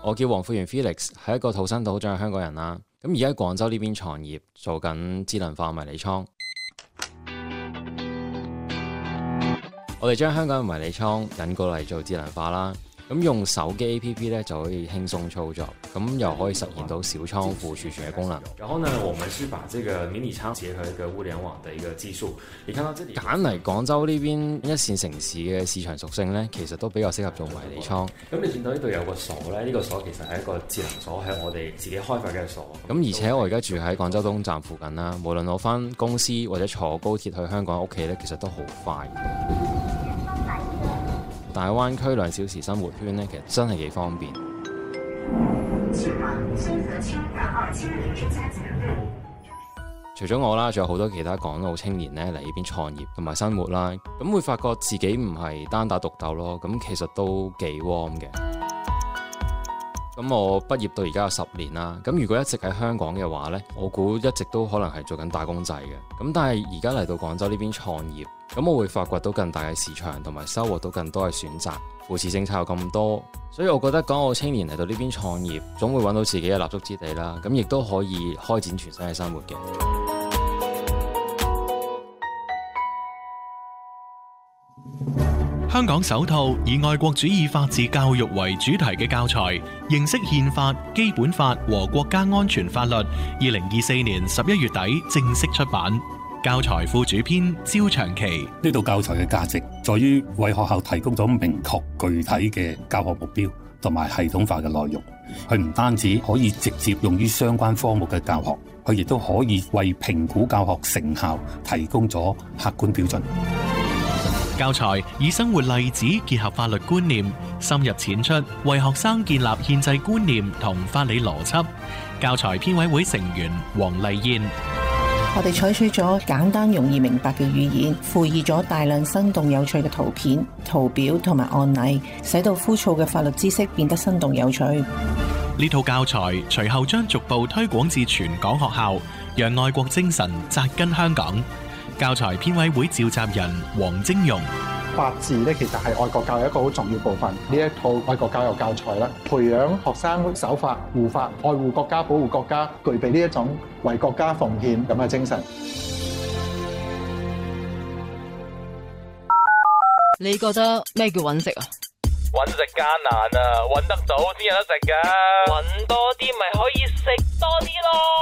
我叫黃富源 Felix， 係一個土生土長嘅香港人啦。咁而家喺廣州呢邊創業，做緊智能化迷你倉。我哋將香港嘅迷你倉引過嚟做智能化啦。咁用手機 APP 咧就可以輕鬆操作，咁又可以實現到小倉庫儲存嘅功能。然後呢，我們是把這個迷你倉結合一個互聯網的一個技術。你看到這裡揀嚟廣州呢邊一線城市嘅市場屬性呢，其實都比較適合做迷你倉。咁你見到呢度有個鎖咧，呢個鎖其實係一個智能鎖，係我哋自己開發嘅鎖。咁而且我而家住喺廣州東站附近啦，無論我返公司或者坐高鐵去香港屋企呢，其實都好快。大灣區2小時生活圈呢，其實真係幾方便。除咗我啦，仲有好多其他港澳青年呢嚟呢邊創業同埋生活啦，咁會發覺自己唔係單打獨鬥咯，咁其實都幾 warm 嘅。咁我畢業到而家有10年啦，咁如果一直喺香港嘅話呢，我估一直都可能係做緊打工仔嘅。咁但係而家嚟到廣州呢邊創業，咁我會發掘到更大嘅市場，同埋收穫到更多嘅選擇。扶持政策有咁多，所以我覺得港澳青年嚟到呢邊創業，總會揾到自己嘅立足之地啦。咁亦都可以開展全新嘅生活嘅。 香港首套以愛國主義法治教育為主題嘅教材《認識憲法、基本法和國家安全法律》，2024年11月底正式出版。教材副主編焦長期， 呢套教材嘅價值在於為學校提供咗明確具體嘅教學目標同埋系統化嘅內容。佢唔單止可以直接用於相關科目嘅教學，佢亦都可以為評估教學成效提供咗客觀標準。 教材以生活例子結合法律觀念，深入淺出，為學生建立憲制觀念同法理邏輯。教材編委會成員黃麗燕， 我哋採取咗簡單容易明白嘅語言，附以咗大量生動有趣嘅圖片、圖表同埋案例，使到枯燥嘅法律知識變得生動有趣。 呢套教材隨後將逐步推廣至全港學校，讓愛國精神扎根香港。教材編委會召集人黃晶容， 法治咧其實係愛國教育一個好重要部分。呢一套愛國教育教材啦，培養學生守法、護法、愛護國家、保護國家，具備呢一種為國家奉獻咁嘅精神。 你覺得咩叫揾食啊？ 揾食艱難啊，揾得到先有得食㗎。揾多啲咪可以食多啲咯。